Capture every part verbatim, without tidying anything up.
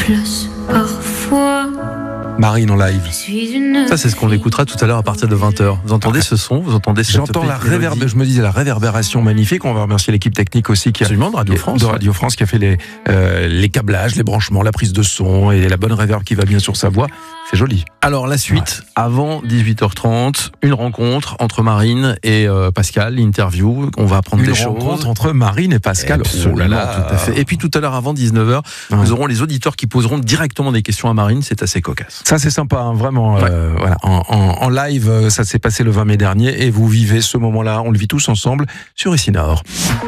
place parfois. Marine en live. Ça, c'est ce qu'on écoutera tout à l'heure à partir de vingt heures. Vous entendez ce son? Vous entendez cette J'entends la réverb... Je me disais la réverbération magnifique. On va remercier l'équipe technique aussi qui a... Absolument, de Radio France. De Radio France qui a fait les, euh, les câblages, les branchements, la prise de son et la bonne réverb qui va bien sur sa voix. C'est joli. Alors, la suite, ouais. Avant dix-huit heures trente, une rencontre entre Marine et euh, Pascal, l'interview. On va apprendre une des choses. Une rencontre entre Marine et Pascal. Absolument, oh là là. Tout à fait. Et puis tout à l'heure, avant dix-neuf heures, ouais. Nous aurons les auditeurs qui poseront directement des questions à Marine. C'est assez cocasse. Ça, c'est sympa, hein, vraiment. Ouais. Euh, voilà. en, en, en live, ça s'est passé le vingt mai dernier et vous vivez ce moment-là. On le vit tous ensemble sur Ici Nord.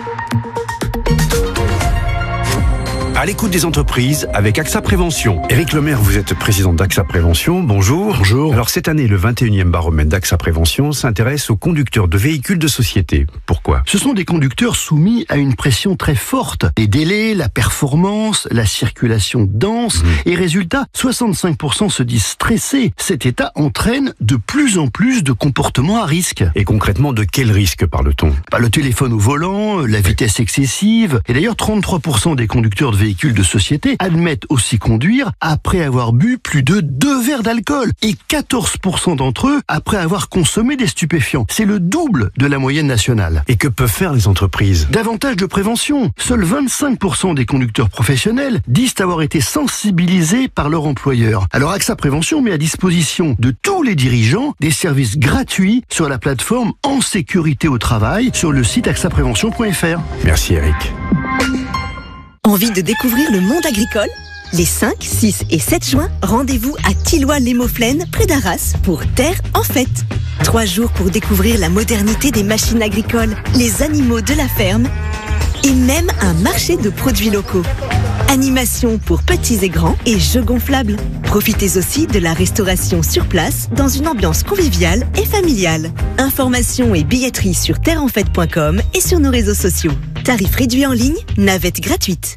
À l'écoute des entreprises avec AXA Prévention. Éric Lemaire, vous êtes président d'AXA Prévention. Bonjour. Bonjour. Alors cette année, le vingt et unième baromètre d'AXA Prévention s'intéresse aux conducteurs de véhicules de société. Pourquoi ? Ce sont des conducteurs soumis à une pression très forte. Les délais, la performance, la circulation dense. Mmh. Et résultat, soixante-cinq pour cent se disent stressés. Cet état entraîne de plus en plus de comportements à risque. Et concrètement, de quel risque parle-t-on ? Bah, le téléphone au volant, la vitesse oui. excessive. Et d'ailleurs, trente-trois pour cent des conducteurs de véhicules véhicules de société admettent aussi conduire après avoir bu plus de deux verres d'alcool et quatorze pour cent d'entre eux après avoir consommé des stupéfiants. C'est le double de la moyenne nationale. Et que peuvent faire les entreprises ? Davantage de prévention. Seuls vingt-cinq pour cent des conducteurs professionnels disent avoir été sensibilisés par leur employeur. Alors AXA Prévention met à disposition de tous les dirigeants des services gratuits sur la plateforme En Sécurité au Travail sur le site axa prévention point f r. Merci Eric. Envie de découvrir le monde agricole ? Les cinq, six et sept juin, rendez-vous à Tilloy-les-Mauflaines, près d'Arras, pour Terre en fête. Trois jours pour découvrir la modernité des machines agricoles, les animaux de la ferme et même un marché de produits locaux. Animation pour petits et grands et jeux gonflables. Profitez aussi de la restauration sur place dans une ambiance conviviale et familiale. Informations et billetterie sur terre en fête point com et sur nos réseaux sociaux. Tarifs réduits en ligne, navette gratuite.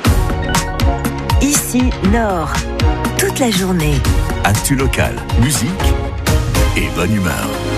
Ici Nord, toute la journée. Actu local, musique et bonne humeur.